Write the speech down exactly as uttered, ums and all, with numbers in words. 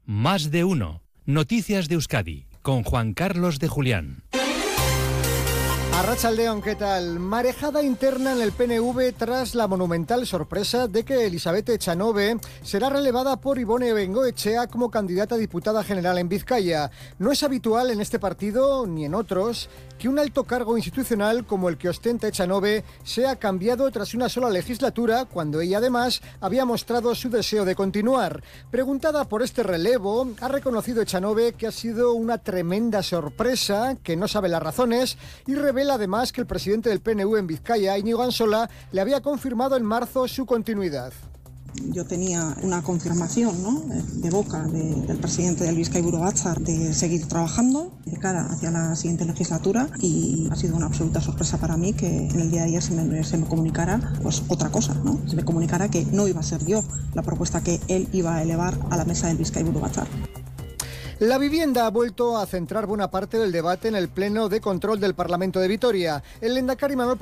Más de uno. Noticias de Euskadi, con Juan Carlos de Julián. Arratsaldeon, ¿qué tal? Marejada interna en el P N V tras la monumental sorpresa de que Elizabeth Echanove será relevada por Ibone Bengoechea como candidata a diputada general en Vizcaya. No es habitual en este partido, ni en otros, que un alto cargo institucional como el que ostenta Echanove sea cambiado tras una sola legislatura, cuando ella además había mostrado su deseo de continuar. Preguntada por este relevo, ha reconocido Echanove que ha sido una tremenda sorpresa, que no sabe las razones, y revela además que el presidente del P N V en Vizcaya, Íñigo Ansola, le había confirmado en marzo su continuidad. Yo tenía una confirmación, ¿no?, de boca de, del presidente del Bizkaiburu Batzar de seguir trabajando de cara hacia la siguiente legislatura, y ha sido una absoluta sorpresa para mí que en el día de ayer se me, se me comunicara pues otra cosa, ¿no? Se me comunicara que no iba a ser yo la propuesta que él iba a elevar a la mesa del Bizkaiburu Batzar. La vivienda ha vuelto a centrar buena parte del debate en el pleno de control del Parlamento de Vitoria. El lehendakari Manuel